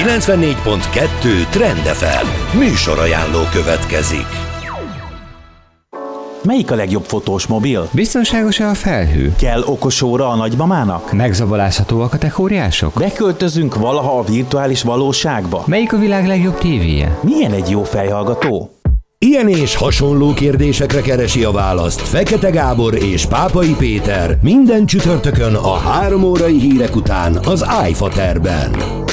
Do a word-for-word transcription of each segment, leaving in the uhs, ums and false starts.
kilencvennégy pont kettő Trend ef em műsorajánló következik. Melyik a legjobb fotós mobil? Biztonságos-e a felhő? Kell okos óra a nagymamának? Megzabolázhatóak a techóriások? Beköltözünk valaha a virtuális valóságba? Melyik a világ legjobb tévéje? Milyen egy jó fejhallgató? Ilyen és hasonló kérdésekre keresi a választ Fekete Gábor és Pápai Péter minden csütörtökön a három órai hírek után az iFaterben.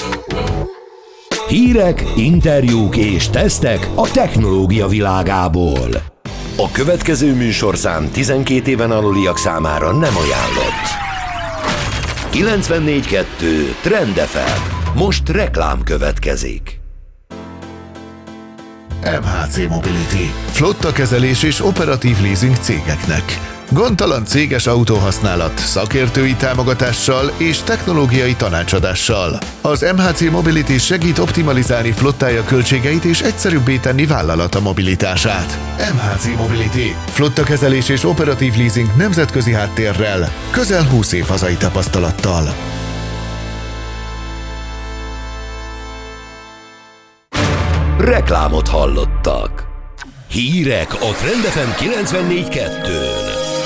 Hírek, interjúk és tesztek a technológia világából. A következő műsorszám tizenkét éven aluliak számára nem ajánlott. kilencvennégy pont kettő Trend ef em. Most reklám következik. em há cé Mobility. Flottakezelés és operatív leasing cégeknek. Gondtalan céges autóhasználat, szakértői támogatással és technológiai tanácsadással. Az em há cé Mobility segít optimalizálni flottája költségeit és egyszerűbbé tenni vállalata mobilitását. em há cé Mobility. Flottakezelés és operatív leasing nemzetközi háttérrel, közel húsz év hazai tapasztalattal. Reklámot hallottak. Hírek a Trend ef em kilencvennégy pont kettőn.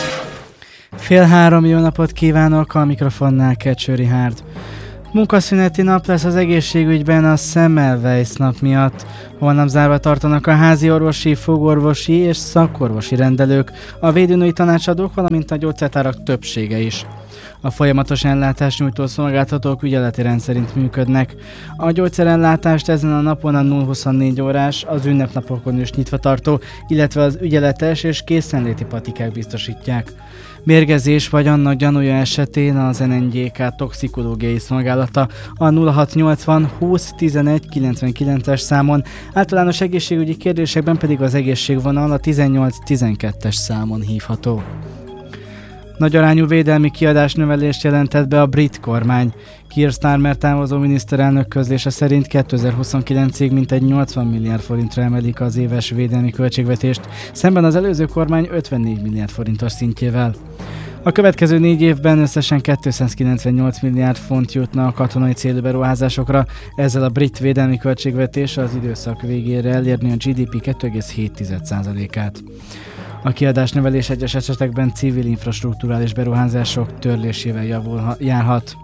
Fél három, jó napot kívánok, a mikrofonnál Kecső Richárd. Munkaszüneti nap lesz az egészségügyben a Semmelweis nap miatt. Holnap zárva tartanak a házi orvosi, fogorvosi és szakorvosi rendelők, a védőnői tanácsadók, valamint a gyógyszertárak többsége is. A folyamatos ellátást nyújtó szolgáltatók ügyeleti rendszerint működnek. A gyógyszerellátást ezen a napon a nulla huszonnégy órás, az ünnepnapokon is nyitva tartó, illetve az ügyeletes és készenléti patikák biztosítják. Mérgezés vagy annak gyanúja esetén az en en gé ká toxikológiai szolgálata a nulla hatszáznyolcvan húsz tizenegy kilencvenkilences számon, általános egészségügyi kérdésekben pedig az egészségvonal a tizennyolc tizenkettes számon hívható. Nagy arányú védelmi kiadásnövelést jelentett be a brit kormány. Keir Starmer távozó miniszterelnök közlése szerint kétezer-huszonkilencig mintegy nyolcvan milliárd forintra emelik az éves védelmi költségvetést, szemben az előző kormány ötvennégy milliárd forintos szintjével. A következő négy évben összesen kétszázkilencvennyolc milliárd font jutna a katonai célú beruházásokra, ezzel a brit védelmi költségvetés az időszak végére elérni a gé dé pé két egész hét százalékát. A kiadásnövelés egyes esetekben civil infrastrukturális beruházások törlésével javul, járhat.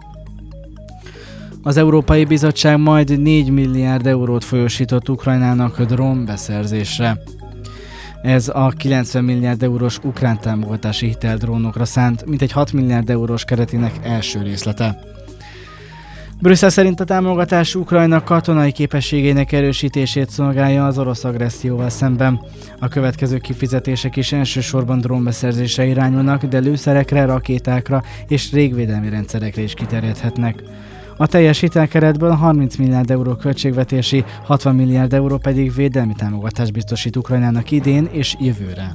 Az Európai Bizottság majd négy milliárd eurót folyósított Ukrajnának drónbeszerzésre. Ez a kilencven milliárd eurós ukrán támogatási hitel drónokra szánt, mintegy hat milliárd eurós keretének első részlete. Brüsszel szerint a támogatás Ukrajna katonai képességének erősítését szolgálja az orosz agresszióval szemben. A következő kifizetések is elsősorban drónbeszerzésre irányulnak, de lőszerekre, rakétákra és légvédelmi rendszerekre is kiterjedhetnek. A teljes hitelkeretből harminc milliárd euró költségvetési, hatvan milliárd euró pedig védelmi támogatást biztosít Ukrajnának idén és jövőre.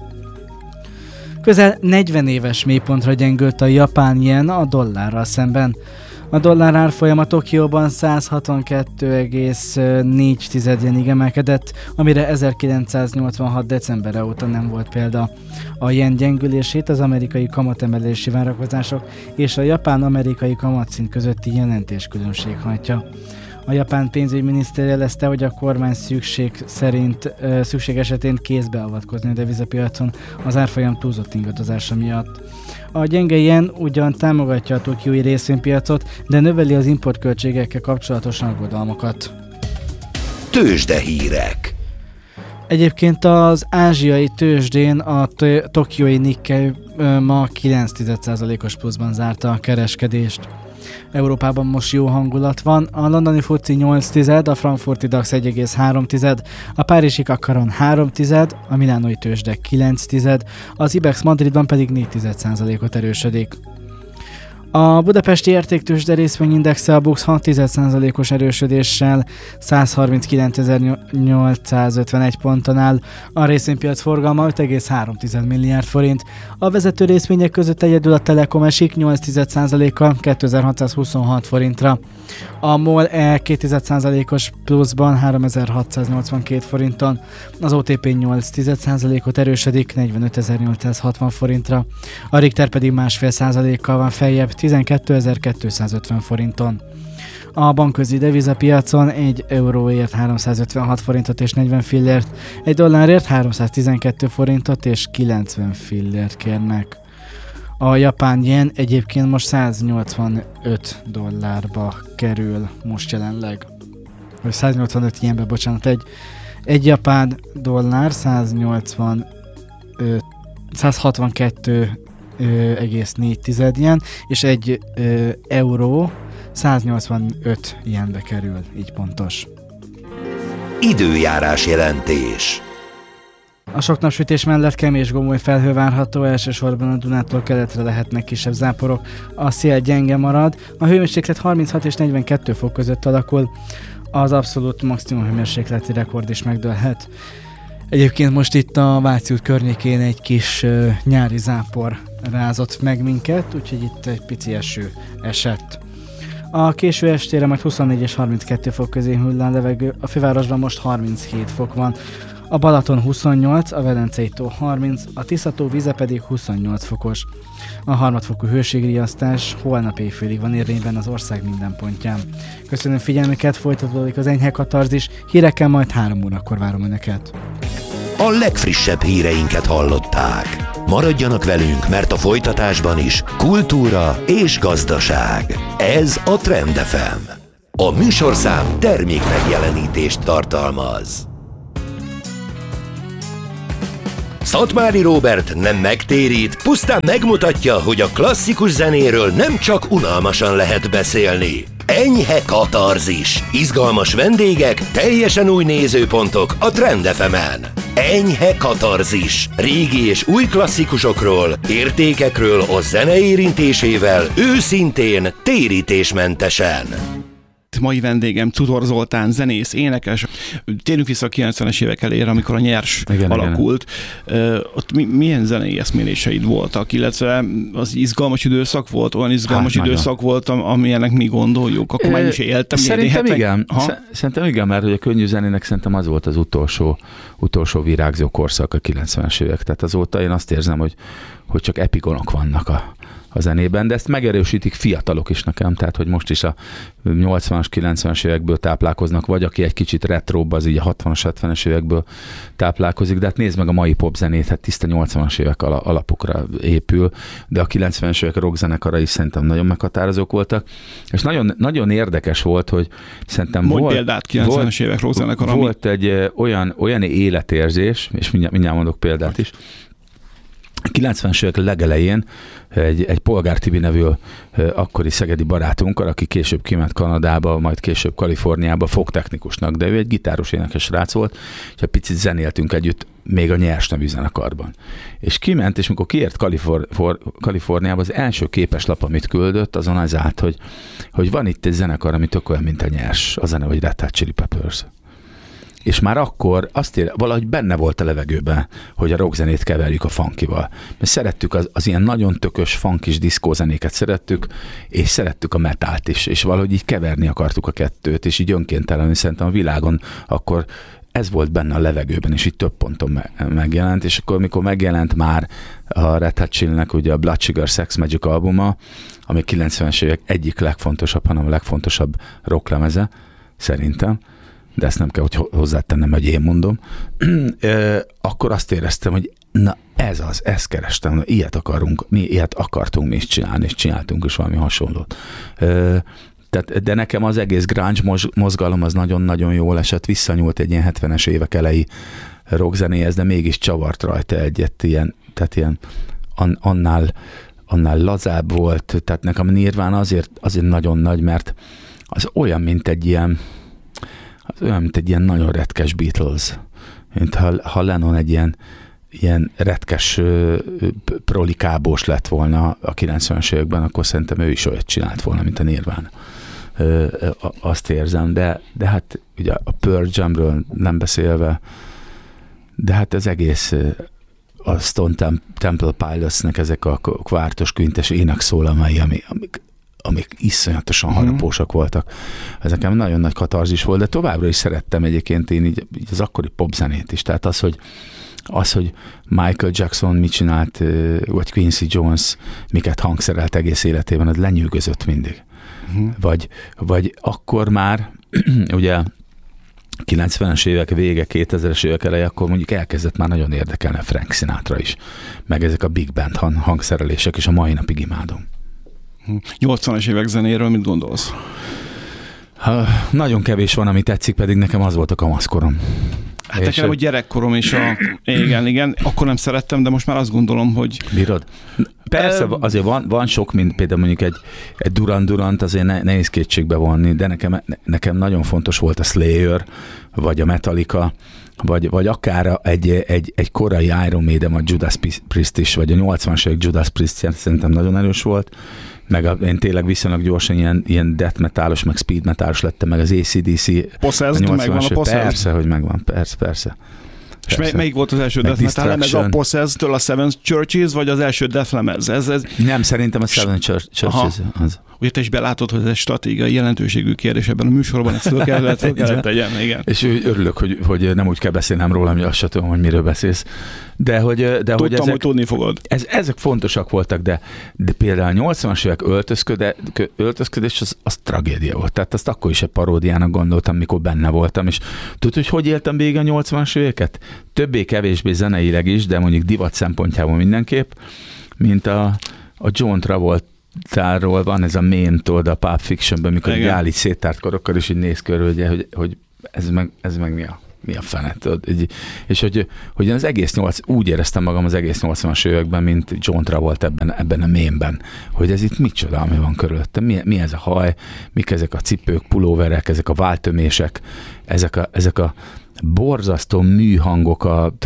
Közel negyven éves mélypontra gyengült a japán yen a dollárral szemben. A dollár árfolyama Tokióban száz hatvankettő egész négy jenig emelkedett, amire ezerkilencszáznyolcvanhat decemberre óta nem volt példa. A yen gyengülését az amerikai kamatemelési várakozások és a japán-amerikai kamatszint közötti jelentés különbség hajtja. A japán pénzügyminiszter jelezte, hogy a kormány szükség szerint szükség esetén kézbe avatkozni a devizapiacon az árfolyam túlzott ingadozása miatt. A gyenge yen ugyan támogatja a tokiói részvénypiacot, de növeli az importköltségekkel kapcsolatos aggodalmakat. Tőzsdehírek. Egyébként az ázsiai tőzsdén a tokiói Nikkei ma kilenc százalékos pluszban zárta a kereskedést. Európában most jó hangulat van, a londoni fuci nyolc tized, a frankfurti dax egy egész három tized, a párizsi kakaron három tized, a milánói tőzsde kilenc tized, az Ibex Madridban pedig négy százalékot erősödik. A budapesti értéktőzsde részvényindexe a BUX hat százalékos erősödéssel száz harminckilencezer-nyolcszázötvenegy ponton áll, a részvénypiac forgalma öt egész három milliárd forint, a vezető részvények között egyedül a Telekom esik nyolc százalékkal kétezer-hatszázhuszonhat forintra. A MOL E két százalékos pluszban háromezer-hatszáznyolcvankét forinton, az o té pé nyolc százalékot erősödik negyvenötezer-nyolcszázhatvan forintra, a Richter pedig másfél százalékkal van feljebb tizenkétezer-kétszázötven forinton. A bankközi devizapiacon egy euróért háromszázötvenhat forintot és negyven fillért, egy dollárért háromszáztizenkét forintot és kilencven fillért kérnek. A japán yen egyébként most száznyolcvanöt dollárba kerül most jelenleg. Vagy száznyolcvanöt jenbe, bocsánat, egy, egy japán dollár száznyolcvanöt, százhatvankettő egész négy jen, és egy ö, euró száznyolcvanöt jenbe kerül, így pontos. Időjárás jelentés. A sok napsütés mellett kemény gomoly felhő várható, elsősorban a Dunától keletre lehetnek kisebb záporok. A szél gyenge marad, a hőmérséklet harminchat és negyvenkettő fok között alakul, az abszolút maximum hőmérsékleti rekord is megdőlhet. Egyébként most itt a Váci út környékén egy kis uh, nyári zápor rázott meg minket, úgyhogy itt egy pici eső esett. A késő estére majd huszonnégy és harminckettő fok közé hull a levegő, a fővárosban most harminchét fok van, a Balaton huszonnyolc, a Velencei tó harminc, a Tisza-tó víze pedig huszonnyolc fokos. A harmadfokú hőségriasztás holnap éjfélig van érvényben az ország minden pontján. Köszönöm figyelmüket, folytatódik az enyhe katarzis, hírekkel majd három órakor várom önöket. A legfrissebb híreinket hallották. Maradjanak velünk, mert a folytatásban is kultúra és gazdaság. Ez a Trend ef em. A műsorszám termék megjelenítést tartalmaz. Szatmári Róbert nem megtérít, pusztán megmutatja, hogy a klasszikus zenéről nem csak unalmasan lehet beszélni. Enyhe katarzis, izgalmas vendégek, teljesen új nézőpontok a Trend ef emen. Enyhe katarzis, régi és új klasszikusokról, értékekről a zene érintésével, őszintén, térítésmentesen. Mai vendégem Tudor Zoltán, zenész, énekes. Térjünk vissza a kilencvenes évek elére, amikor a Nyers igen, alakult. Igen. Uh, ott mi, milyen zenei eszméléseid voltak, illetve az izgalmas időszak volt, olyan izgalmas hát, időszak nagyon. volt, amilyennek mi gondoljuk, akkor már is éltem. Szerintem igen. Szerintem igen, mert hogy a könnyű zenének szerintem az volt az utolsó, utolsó virágzó korszak a kilencvenes évek. Tehát azóta én azt érzem, hogy, hogy csak epigonok vannak a a zenében, de ezt megerősítik fiatalok is nekem, tehát hogy most is a nyolcvanas, kilencvenes évekből táplálkoznak, vagy aki egy kicsit retróbb, az így a hatvanas, hetvenes évekből táplálkozik, de hát nézd meg a mai popzenét, hát tiszta nyolcvanas évek alapokra épül, de a kilencvenes évek rockzenekara is szerintem nagyon meghatározók voltak, és nagyon, nagyon érdekes volt, hogy szerintem Mondj volt... példát kilencvenes évek rockzenekara. Volt ami... egy olyan, olyan életérzés, és mindjárt, mindjárt mondok példát is, a kilencvenes évek legelején egy, egy Polgár Tibi nevű akkori szegedi barátunkkal, aki később kiment Kanadába, majd később Kaliforniába, fogtechnikusnak, de ő egy gitáros énekes srác volt, és egy picit zenéltünk együtt még a Nyers nevű zenekarban. És kiment, és mikor kiért Kalifor- for- Kaliforniába, az első képeslap, amit küldött, azon az állt, hogy, hogy van itt egy zenekar, ami tök olyan, mint a Nyers, a zene, vagy Red Hot Chili Peppers. És már akkor azt ér, valahogy benne volt a levegőben, hogy a rockzenét keverjük a funkival. Mert szerettük az, az ilyen nagyon tökös funkis diszkózenéket szerettük, és szerettük a metált is, és valahogy így keverni akartuk a kettőt, és így önkéntelenül szerintem a világon akkor ez volt benne a levegőben, és így több ponton me- megjelent, és akkor mikor megjelent már a Red Hot Chili-nek ugye a Blood Sugar Sex Magic albuma, ami kilencvenes évek egyik legfontosabb, hanem a legfontosabb rocklemeze, szerintem, de ezt nem kell, hogy hozzátennem, hogy én mondom, akkor azt éreztem, hogy na ez az, ezt kerestem, na, ilyet akarunk, mi ilyet akartunk mi is csinálni, és csináltunk is valami hasonlót. Tehát, de nekem az egész grunge mozgalom az nagyon-nagyon jól esett, visszanyúlt egy ilyen hetvenes évek elejé rockzenéhez, de mégis csavart rajta egyet, ilyen, tehát ilyen annál, annál lazább volt, tehát nekem Nirvana azért, azért nagyon nagy, mert az olyan, mint egy ilyen az olyan, mint egy ilyen nagyon retkes Beatles. Mint ha, ha Lennon egy ilyen, ilyen retkes prolikábós lett volna a kilencvenes években, akkor szerintem ő is olyat csinált volna, mint a Nirvana. Azt érzem, de, de hát ugye a Pearl Jamről nem beszélve, de hát az egész a Stone Temple Pilotsnek ezek a kvártos, kvintes énekszólamai, amik, amik amik iszonyatosan harapósak voltak. Ez nekem nagyon nagy katarzis volt, de továbbra is szerettem egyébként én így, így az akkori popzenét is. Tehát az, hogy, az, hogy Michael Jackson mit csinált, vagy Quincy Jones miket hangszerelt egész életében, az lenyűgözött mindig. uh-huh. vagy, vagy akkor már ugye kilencvenes évek vége, kétezres évek eleje, akkor mondjuk elkezdett már nagyon érdekelni a Frank Sinatra is, meg ezek a big band hangszerelések, és a mai napig imádom. nyolcvanas évek zenéről mit gondolsz? Ha, nagyon kevés van, ami tetszik, pedig nekem az volt a kamaszkorom. Hát nekem, hogy gyerekkorom is a... Igen, igen, akkor nem szerettem, de most már azt gondolom, hogy... Bírod? Persze, azért van, van sok, mint például mondjuk egy, egy Duran Durant, azért ne, nehéz kétségbe vonni, de nekem, nekem nagyon fontos volt a Slayer, vagy a Metallica, vagy, vagy akár egy, egy, egy korai Iron Maiden, vagy Judas Priest is, vagy a nyolcvanas évek Judas Priest szerintem nagyon erős volt, meg a, én tényleg viszonylag gyorsan ilyen, ilyen death metalos, meg speed metalos lettem, meg az á cé dé cé. Possessed, megvan a Possessed? Persze, hogy megvan, persze, persze. És mely, melyik volt az első death metal lemez? A Possessed-től a Seven Churches, vagy az első death lemez? Ez, ez... Nem, szerintem a Seven Churches az. Ugye te is belátod, hogy ez egy stratégiai jelentőségű kérdés ebben a műsorban, ezt föl kellett, föl kellett tegyen, igen. És örülök, hogy, hogy nem úgy kell beszélnem róla, hogy azt sem tudom, hogy miről beszélsz. De hogy, de Tudtam, hogy, ezek, hogy tudni fogod. Ez, ezek fontosak voltak, de, de például a nyolcvanas évek öltözköde, öltözködés az, az tragédia volt. Tehát azt akkor is egy paródiának gondoltam, mikor benne voltam. És tudod, hogy hogy éltem végig a nyolcvanas éveket? Többé-kevésbé zeneileg is, de mondjuk divat szempontjából mindenképp, mint a, a John Travolta. Tárról van ez a meme-tól, a Pulp Fiction-ben, mikor egy állít széttárt karokkal, és így néz körül, ugye, hogy, hogy ez meg, ez meg mi a, mi a fene, tudod? És hogy, hogy az egész nyolc, úgy éreztem magam az egész nyolcvanas években, mint John Travolta ebben, ebben a meme-ben, hogy ez itt micsoda, ami van körülöttem, mi, mi ez a haj, mik ezek a cipők, pulóverek, ezek a váltömések, ezek a, ezek a borzasztó műhangok, a,